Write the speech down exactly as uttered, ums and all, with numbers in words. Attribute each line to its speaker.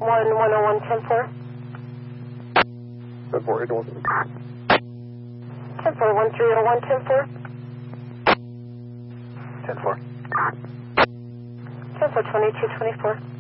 Speaker 1: one one oh one ten four.
Speaker 2: ten four, eight one.
Speaker 1: ten four, one three oh one ten four.
Speaker 2: ten four.
Speaker 1: ten four, twenty-two twenty-four.